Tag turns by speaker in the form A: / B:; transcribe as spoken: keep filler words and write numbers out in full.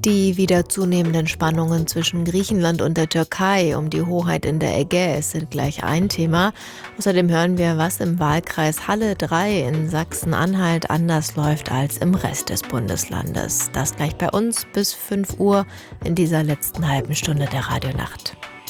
A: Die wieder zunehmenden Spannungen zwischen Griechenland und der Türkei um die Hoheit in der Ägäis sind gleich ein Thema. Außerdem hören wir, was im Wahlkreis Halle drei in Sachsen-Anhalt anders läuft als im Rest des Bundeslandes. Das gleich bei uns bis fünf Uhr in dieser letzten halben Stunde der Radionacht.